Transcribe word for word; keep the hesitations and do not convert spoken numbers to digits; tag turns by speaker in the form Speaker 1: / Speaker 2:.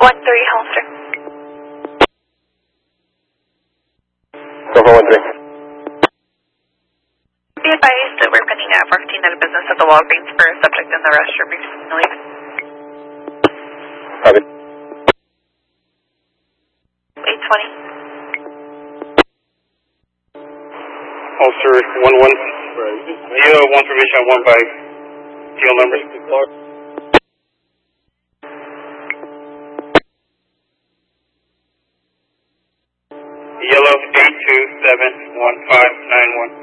Speaker 1: one three, Hollister.
Speaker 2: Alpha one three.
Speaker 1: Be advised that we're pending at fourteen out of business at the Walgreens for a subject in the restroom. Leave.
Speaker 2: Copy.
Speaker 1: eight twenty.
Speaker 3: Officer one one. Deal one permission on one five. Deal number. Yellow eight two seven one five nine one.